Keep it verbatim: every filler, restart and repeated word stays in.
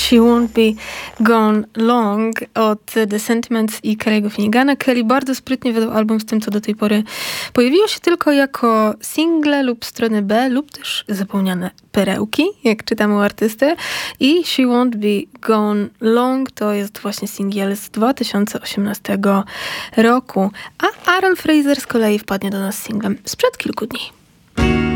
She Won't Be Gone Long od The Sentiments i Kelly'ego Finnegana. Kelly bardzo sprytnie wydał album z tym, co do tej pory pojawiło się tylko jako single lub strony B, lub też zapomniane perełki, jak czytamy u artysty. I She Won't Be Gone Long to jest właśnie singiel z dwa tysiące osiemnastego roku. A Aaron Fraser z kolei wpadnie do nas z singlem sprzed kilku dni.